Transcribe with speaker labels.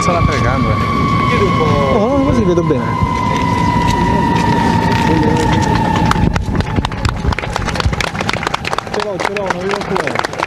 Speaker 1: alza la telecamera.
Speaker 2: Chiudi un po'.
Speaker 3: Oh, così vedo bene. Ce l'ho, non vedo ancora.